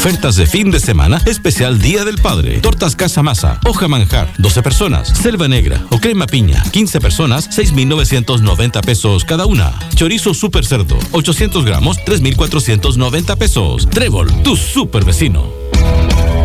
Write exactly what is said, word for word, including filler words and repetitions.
Ofertas de fin de semana, especial Día del Padre. Tortas Casa Masa, hoja manjar, doce personas. Selva negra o crema piña, quince personas, seis mil novecientos noventa pesos cada una. Chorizo super cerdo, ochocientos gramos, tres mil cuatrocientos noventa pesos. Trébol, tu super vecino.